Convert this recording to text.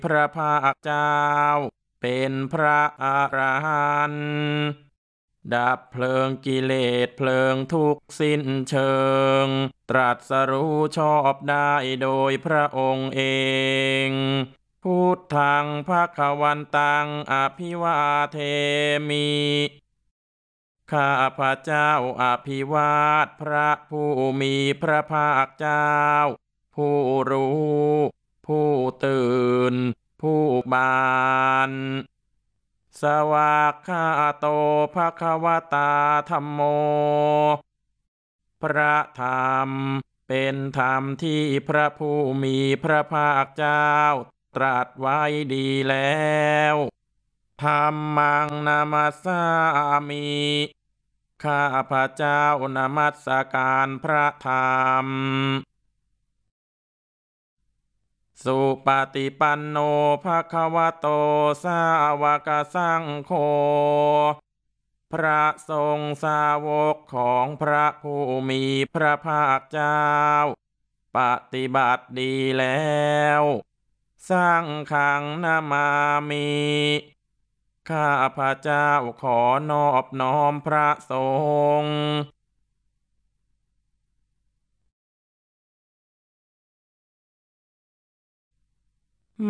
พระภาคเจ้าเป็นพระอรหันต์ดับเพลิงกิเลสเพลิงทุกข์สิ้นเชิงตรัสรู้ชอบได้โดยพระองค์เองพุทธังภควันตังอภิวาเทมิข้าพระเจ้าอภิวาทพระผู้มีพระภาคเจ้าผู้รู้ผู้ตื่นผู้บานสวากขาโตภควตาธัมโมพระธรรมเป็นธรรมที่พระผู้มีพระภาคเจ้าตรัสไว้ดีแล้วธัมมังนามัสสามิข้าพระเจ้านมัสการพระธรรมสุปฏิปันโนภควโตสาวกสังโฆพระสงฆ์สาวกของพระผู้มีพระภาคเจ้าปฏิบัติดีแล้วสร้างขังนามามิข้าพระเจ้าขอนอบน้อมพระสงฆ์